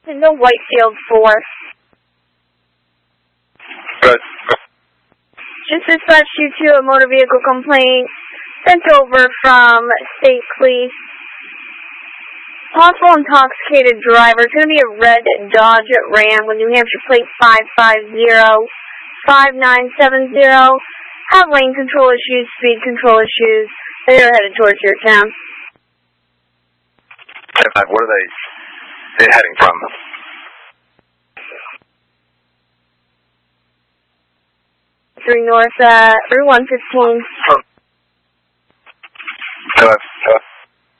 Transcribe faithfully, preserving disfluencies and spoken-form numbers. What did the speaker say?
The Whitefield four. Good. Just dispatched you to a motor vehicle complaint sent over from State Police. Possible intoxicated driver. It's going to be a red Dodge Ram with New Hampshire plate five five zero five nine seven zero. Have lane control issues, speed control issues. They are headed towards your town. What are they they're heading from? Three north, uh, Route one fifteen. Hello. Hello.